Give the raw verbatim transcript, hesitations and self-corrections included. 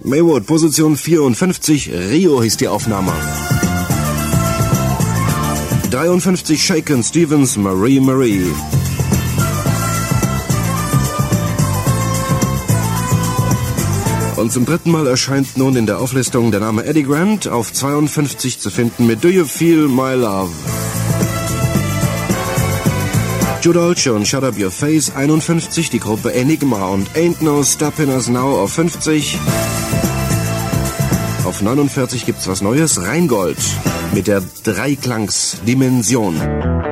Maywood, Position vierundfünfzig, Rio hieß die Aufnahme. dreiundfünfzig, Shaken Stevens, Marie Marie. Und zum dritten Mal erscheint nun in der Auflistung der Name Eddie Grant, auf zweiundfünfzig zu finden mit Do You Feel My Love. Joe Dolce und Shut Up Your Face, einundfünfzig, die Gruppe Enigma und Ain't No Stoppin' Us Now auf fünfzig. Auf neunundvierzig gibt's was Neues, Rheingold mit der Dreiklangs-Dimension.